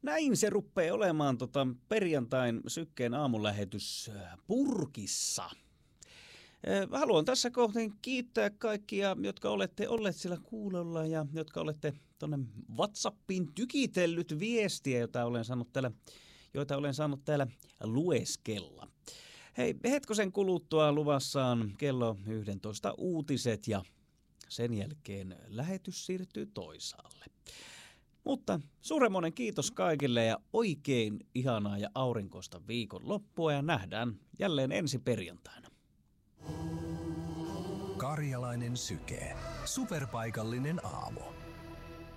Näin se rupeaa olemaan perjantain Sykkeen aamulähetys purkissa. Haluan tässä kohteen kiittää kaikkia, jotka olette olleet siellä kuulolla ja jotka olette tuonne WhatsAppiin tykitellyt viestiä, joita olen saanut täällä lueskella. Hei, hetkosen kuluttua luvassaan kello 11 uutiset ja sen jälkeen lähetys siirtyy toisaalle. Mutta suuremmoinen kiitos kaikille ja oikein ihanaa ja aurinkoista viikonloppua ja nähdään jälleen ensi perjantaina. Karjalainen Syke. Superpaikallinen aamu.